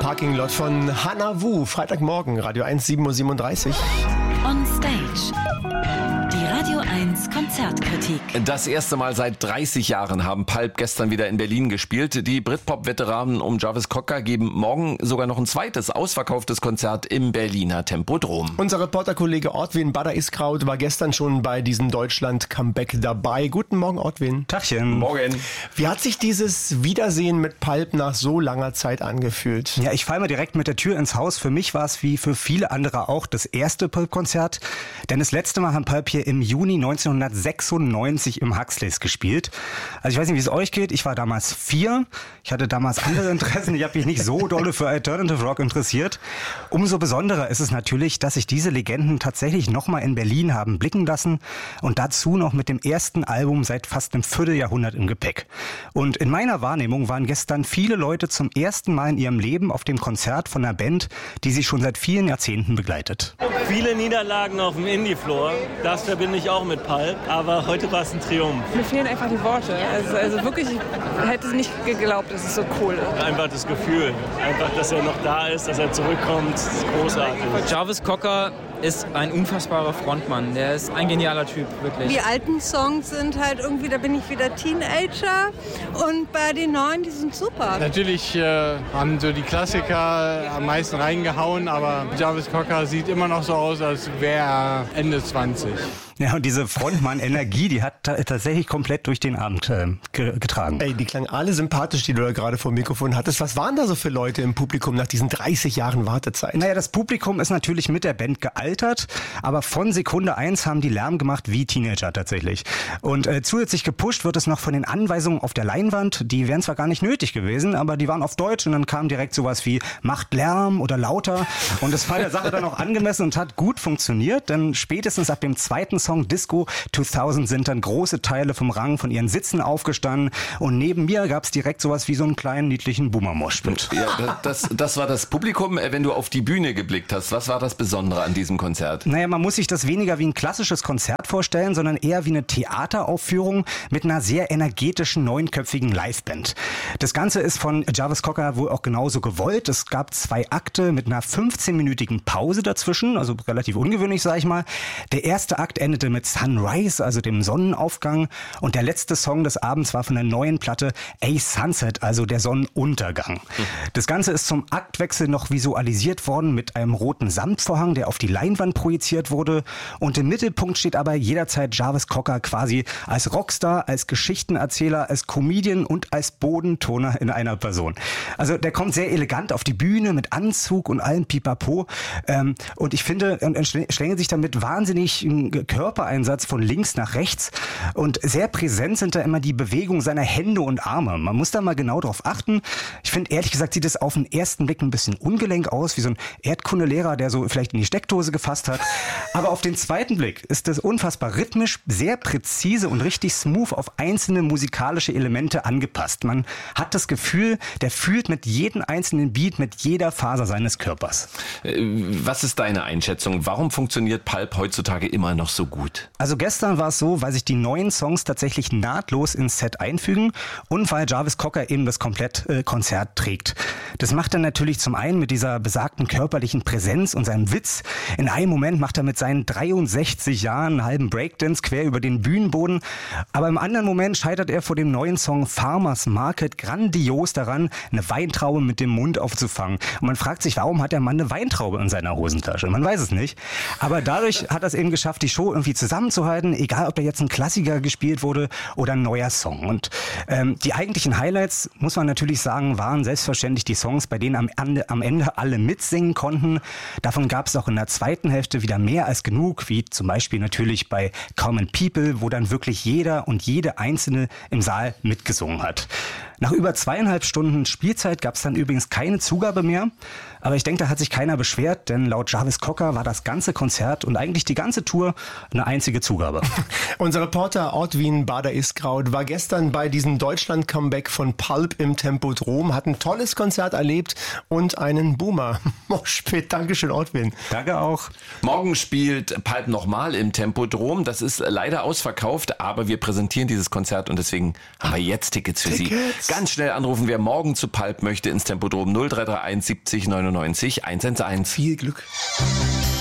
Parking Lot von Hannah Wu. Freitagmorgen, Radio 1, 7:37 Uhr. On Stage. Die Radio 1 Konzertkritik. Das erste Mal seit 30 Jahren haben Pulp gestern wieder in Berlin gespielt. Die Britpop-Veteranen um Jarvis Cocker geben morgen sogar noch ein zweites ausverkauftes Konzert im Berliner Tempodrom. Unser Reporterkollege Ortwin Bader-Iskraut war gestern schon bei diesem Deutschland-Comeback dabei. Guten Morgen, Ortwin. Tachchen. Morgen. Wie hat sich dieses Wiedersehen mit Pulp nach so langer Zeit angefühlt? Ja, ich falle mal direkt mit der Tür ins Haus. Für mich war es wie für viele andere auch das erste Pulp-Konzert. Denn das letzte Mal haben Pulp hier im Juni 1996 im Huxleys gespielt. Also ich weiß nicht, wie es euch geht. Ich war damals 4. Ich hatte damals andere Interessen. Ich habe mich nicht so dolle für Alternative Rock interessiert. Umso besonderer ist es natürlich, dass sich diese Legenden tatsächlich nochmal in Berlin haben blicken lassen. Und dazu noch mit dem ersten Album seit fast einem Vierteljahrhundert im Gepäck. Und in meiner Wahrnehmung waren gestern viele Leute zum ersten Mal in ihrem Leben auf dem Konzert von einer Band, die sie schon seit vielen Jahrzehnten begleitet. Viele Niederlagen auf dem Indie-Floor, das verbinde ich auch mit Pulp, aber heute war es ein Triumph. Mir fehlen einfach die Worte. Also wirklich, ich hätte nicht geglaubt, dass es so cool ist. Einfach das Gefühl, einfach, dass er noch da ist, dass er zurückkommt, ist großartig. Jarvis Cocker ist ein unfassbarer Frontmann. Der ist ein genialer Typ, wirklich. Die alten Songs sind halt irgendwie, da bin ich wieder Teenager und bei den neuen, die sind super. Natürlich haben so die Klassiker am meisten reingehauen, aber Jarvis Cocker sieht immer noch so aus, als wäre er Ende 20. Ja, und diese Frontmann-Energie, die hat tatsächlich komplett durch den Abend getragen. Ey, die klangen alle sympathisch, die du da gerade vor dem Mikrofon hattest. Was waren da so für Leute im Publikum nach diesen 30 Jahren Wartezeit? Naja, das Publikum ist natürlich mit der Band gealtert, aber von Sekunde 1 haben die Lärm gemacht wie Teenager tatsächlich. Und zusätzlich gepusht wird es noch von den Anweisungen auf der Leinwand. Die wären zwar gar nicht nötig gewesen, aber die waren auf Deutsch und dann kam direkt sowas wie macht Lärm oder lauter. Und das war der Sache dann auch angemessen und hat gut funktioniert, denn spätestens ab dem zweiten Song Disco 2000 sind dann große Teile vom Rang von ihren Sitzen aufgestanden und neben mir gab es direkt sowas wie so einen kleinen niedlichen Boomer-Moshpit. Ja, das war das Publikum, wenn du auf die Bühne geblickt hast. Was war das Besondere an diesem Konzert? Naja, man muss sich das weniger wie ein klassisches Konzert vorstellen, sondern eher wie eine Theateraufführung mit einer sehr energetischen, neunköpfigen Liveband. Das Ganze ist von Jarvis Cocker wohl auch genauso gewollt. Es gab 2 Akte mit einer 15-minütigen Pause dazwischen, also relativ ungewöhnlich, sag ich mal. Der erste Akt endete mit Sunrise, also dem Sonnenaufgang. Und der letzte Song des Abends war von der neuen Platte A Sunset, also der Sonnenuntergang. Das Ganze ist zum Aktwechsel noch visualisiert worden mit einem roten Samtvorhang, der auf die Leinwand projiziert wurde. Und im Mittelpunkt steht aber jederzeit Jarvis Cocker quasi als Rockstar, als Geschichtenerzähler, als Comedian und als Bodentoner in einer Person. Also der kommt sehr elegant auf die Bühne mit Anzug und allem Pipapo. Und ich finde, er schlängelt sich damit wahnsinnig Körpereinsatz von links nach rechts und sehr präsent sind da immer die Bewegungen seiner Hände und Arme. Man muss da mal genau drauf achten. Ich finde, ehrlich gesagt, sieht es auf den ersten Blick ein bisschen ungelenk aus, wie so ein Erdkundelehrer, der so vielleicht in die Steckdose gefasst hat. Aber auf den zweiten Blick ist es unfassbar rhythmisch, sehr präzise und richtig smooth auf einzelne musikalische Elemente angepasst. Man hat das Gefühl, der fühlt mit jedem einzelnen Beat, mit jeder Faser seines Körpers. Was ist deine Einschätzung? Warum funktioniert Pulp heutzutage immer noch so gut? Also gestern war es so, weil sich die neuen Songs tatsächlich nahtlos ins Set einfügen und weil Jarvis Cocker eben das Komplett-Konzert trägt. Das macht er natürlich zum einen mit dieser besagten körperlichen Präsenz und seinem Witz. In einem Moment macht er mit seinen 63 Jahren einen halben Breakdance quer über den Bühnenboden. Aber im anderen Moment scheitert er vor dem neuen Song Farmers Market grandios daran, eine Weintraube mit dem Mund aufzufangen. Und man fragt sich, warum hat der Mann eine Weintraube in seiner Hosentasche? Man weiß es nicht. Aber dadurch hat er es eben geschafft, die Show irgendwie zusammenzuhalten, egal ob da jetzt ein Klassiker gespielt wurde oder ein neuer Song. Und die eigentlichen Highlights, muss man natürlich sagen, waren selbstverständlich die Songs, bei denen am Ende alle mitsingen konnten. Davon gab es auch in der zweiten Hälfte wieder mehr als genug, wie zum Beispiel natürlich bei Common People, wo dann wirklich jeder und jede Einzelne im Saal mitgesungen hat. Nach über 2,5 Stunden Spielzeit gab es dann übrigens keine Zugabe mehr. Aber ich denke, da hat sich keiner beschwert, denn laut Jarvis Cocker war das ganze Konzert und eigentlich die ganze Tour eine einzige Zugabe. Unser Reporter Ortwin Bader-Iskraut war gestern bei diesem Deutschland-Comeback von Pulp im Tempodrom, hat ein tolles Konzert erlebt und einen Boomer-Moshpit. Dankeschön, Ortwin. Danke auch. Morgen spielt Pulp nochmal im Tempodrom. Das ist leider ausverkauft, aber wir präsentieren dieses Konzert und deswegen haben wir jetzt Tickets für Sie. Ganz schnell anrufen, wer morgen zu Pulp möchte ins Tempodrom 0331 70 99 111. Viel Glück.